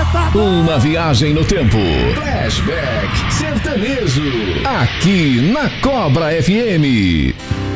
Uma viagem no tempo. Flashback sertanejo. Aqui na Cobra FM.